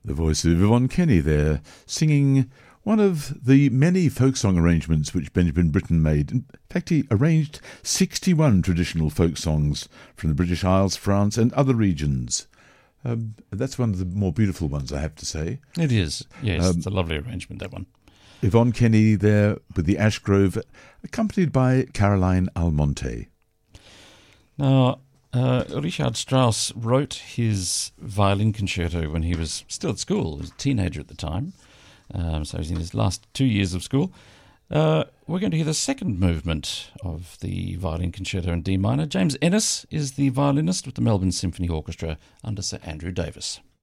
The voice of Yvonne Kenny there, singing one of the many folk song arrangements which Benjamin Britten made. In fact, he arranged 61 traditional folk songs from the British Isles, France and other regions. That's one of the more beautiful ones, I have to say. It is, yes. It's a lovely arrangement, that one. Yvonne Kenny there with the Ashgrove, accompanied by Caroline Almonte. Now, Richard Strauss wrote his violin concerto when he was still at school. He was a teenager at the time, so he's in his last 2 years of school. We're going to hear the second movement of the violin concerto in D minor. James Ennis is the violinist with the Melbourne Symphony Orchestra under Sir Andrew Davis.